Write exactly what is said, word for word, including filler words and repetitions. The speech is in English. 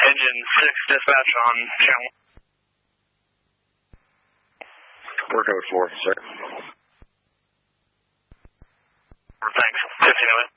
Engine six dispatch on channel. We're code four, sir. Thanks. fifteen oh eight.